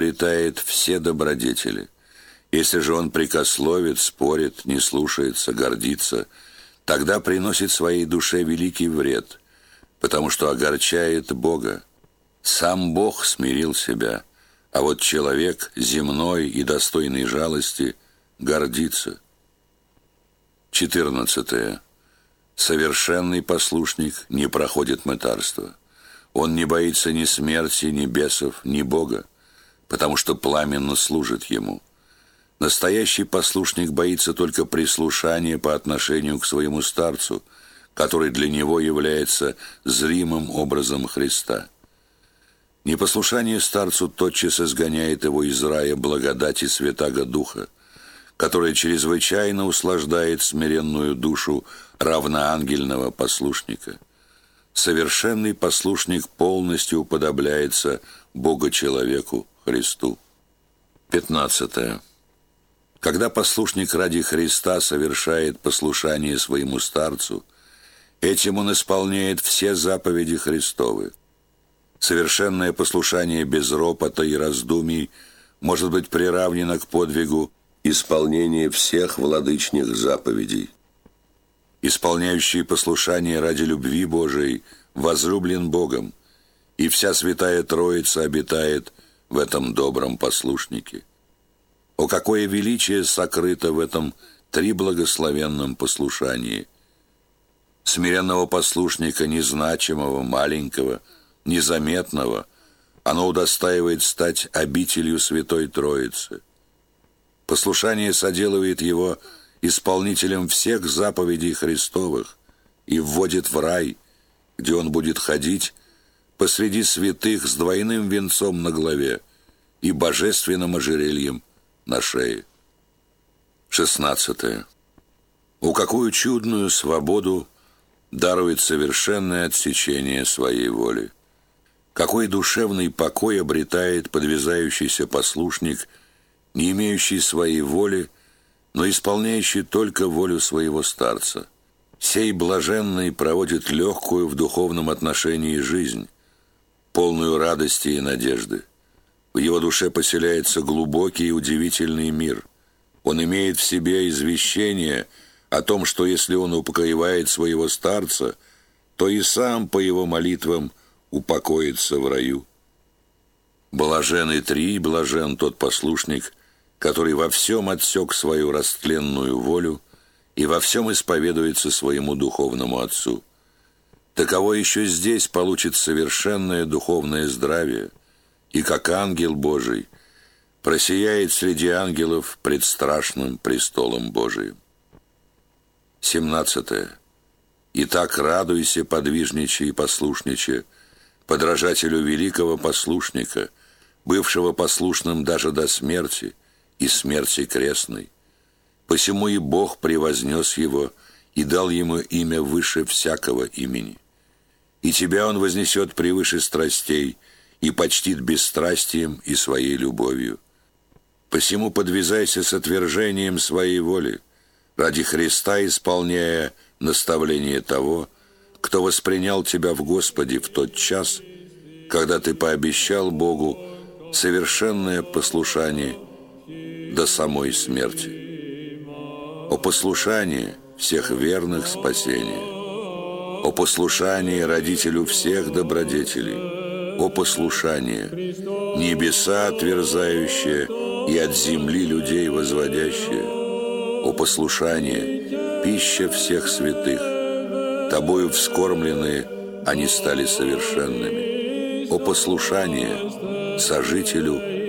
летает все добродетели. Если же он прекословит, спорит, не слушается, гордится, тогда приносит своей душе великий вред, потому что огорчает Бога. Сам Бог смирил себя, а вот человек, земной и достойный жалости, гордится. 14. Совершенный послушник не проходит мытарства. Он не боится ни смерти, ни бесов, ни Бога, потому что пламенно служит Ему. Настоящий послушник боится только прислушания по отношению к своему старцу, который для него является зримым образом Христа. Непослушание старцу тотчас изгоняет его из рая благодати Святаго Духа, которая чрезвычайно услаждает смиренную душу равноангельного послушника. Совершенный послушник полностью уподобляется Бога-человеку Христу. 15. Когда послушник ради Христа совершает послушание своему старцу, этим он исполняет все заповеди Христовы. Совершенное послушание без ропота и раздумий может быть приравнено к подвигу исполнения всех владычных заповедей. Исполняющий послушание ради любви Божией возлюблен Богом, и вся Святая Троица обитает в этом добром послушнике. О, какое величие сокрыто в этом триблагословенном послушании! Смиренного послушника, незначимого, маленького, незаметного, оно удостаивает стать обителью Святой Троицы. Послушание соделывает его исполнителем всех заповедей Христовых и вводит в рай, где он будет ходить посреди святых с двойным венцом на голове и божественным ожерельем на шее. 16. О, какую чудную свободу дарует совершенное отсечение своей воли! Какой душевный покой обретает подвязающийся послушник, не имеющий своей воли, но исполняющий только волю своего старца. Сей блаженный проводит легкую в духовном отношении жизнь, полную радости и надежды. В его душе поселяется глубокий и удивительный мир. Он имеет в себе извещение о том, что если он упокоивает своего старца, то и сам по его молитвам упокоится в раю. Блажен и блажен тот послушник, который во всем отсек свою растленную волю и во всем исповедуется своему духовному отцу. Таково еще здесь получит совершенное духовное здравие, и как ангел Божий просияет среди ангелов пред страшным престолом Божиим. 17. Итак, радуйся, подвижниче и послушниче, подражателю великого послушника, бывшего послушным даже до смерти и смерти крестной. Посему и Бог превознес его и дал ему имя выше всякого имени. И тебя он вознесет превыше страстей и почтит бесстрастием и своей любовью. Посему подвязайся с отвержением своей воли, ради Христа исполняя наставление того, кто воспринял тебя в Господе в тот час, когда ты пообещал Богу совершенное послушание до самой смерти. О послушании всех верных спасения! О послушании родителю всех добродетелей! О послушание, небеса отверзающие и от земли людей возводящие! О послушание, пища всех святых! Тобою вскормленные они стали совершенными. О послушание, сожителю